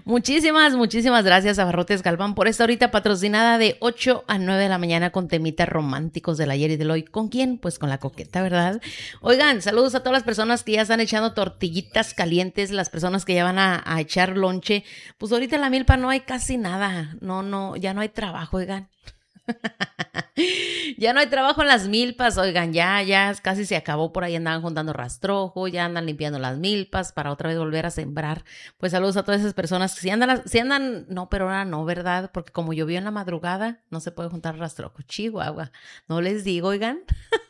Muchísimas gracias a Abarrotes Galván por esta horita patrocinada de 8 a 9 de la mañana con temitas románticos del ayer y del hoy. ¿Con quién? Pues con la coqueta, ¿verdad? Oigan, saludos a todas las personas que ya están echando tortillitas calientes, las personas que ya van a echar lonche. Pues ahorita en la milpa no hay casi nada. No, ya no hay trabajo, oigan. Ya no hay trabajo en las milpas, oigan, ya casi se acabó, por ahí andaban juntando rastrojo, ya andan limpiando las milpas para otra vez volver a sembrar. Pues saludos a todas esas personas que si andan, no, pero ahora no, ¿verdad? Porque como llovió en la madrugada, no se puede juntar rastrojo, Chihuahua, no les digo, oigan.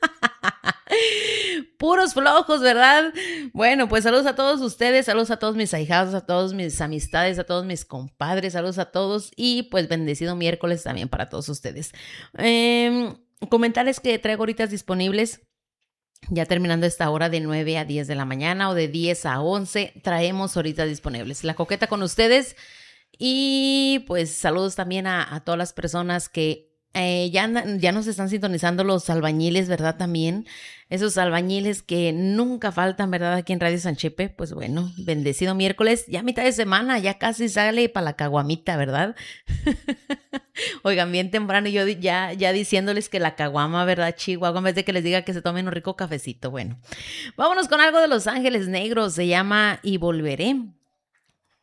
Puros flojos, ¿verdad? Bueno, pues saludos a todos ustedes, saludos a todos mis ahijados, a todos mis amistades, a todos mis compadres, saludos a todos y pues bendecido miércoles también para todos ustedes. Comentarles que traigo horitas disponibles. Ya terminando esta hora de 9 a 10 de la mañana o de 10 a 11, traemos horitas disponibles. La coqueta con ustedes y pues saludos también a todas las personas que ya nos están sintonizando los albañiles, ¿verdad? También esos albañiles que nunca faltan, ¿verdad? Aquí en Radio San Chepe, pues bueno, bendecido miércoles, ya mitad de semana, ya casi sale para la caguamita, ¿verdad? Oigan, bien temprano yo ya diciéndoles que la caguama, ¿verdad, Chihuahua? En vez de que les diga que se tomen un rico cafecito. Bueno, vámonos con algo de Los Ángeles Negros, se llama Y Volveré.